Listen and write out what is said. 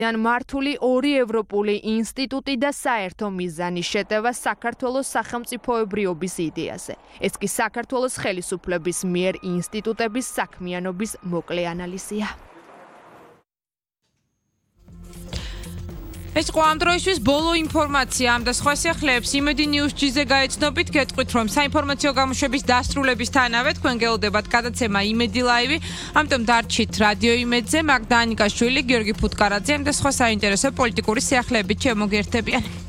მართული ორი ევროპული ინსტიტუტი და საერთო მიზანის შეტევა საქართველოს სახელმწიფოებრიობის იდეაზე. ეს კი საქართველოს ხელისუფლების მიერ ინსტიტუტების საქმიანობის მოკლე ანალიზია. ეს ყო ამ დროისთვის ბოლო ინფორმაცია ამ და სხვა სიახლეებს იმედი ნიუზ-ჯიზე გაეცნობით, გეტყვით რომ საინფორმაციო გამოშვების დასრულებისთანავე თქვენ გელოდებათ გადაცემა იმედი ლაივი, ამიტომ დარჩით რადიო იმედზე, მაგდა ანიკაშვილი, გიორგი ფუტკარაძე და სხვა საინტერესო პოლიტიკური სიახლეებით შემოგერთებიან.